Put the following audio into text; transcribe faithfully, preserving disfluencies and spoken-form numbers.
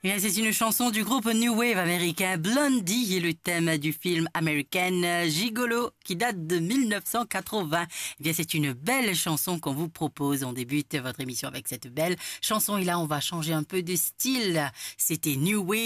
Eh bien, c'est une chanson du groupe New Wave américain Blondie et le thème du film American Gigolo qui date de mille neuf cent quatre-vingts. Eh bien, c'est une belle chanson qu'on vous propose. On débute votre émission avec cette belle chanson et là, on va changer un peu de style. C'était New Wave.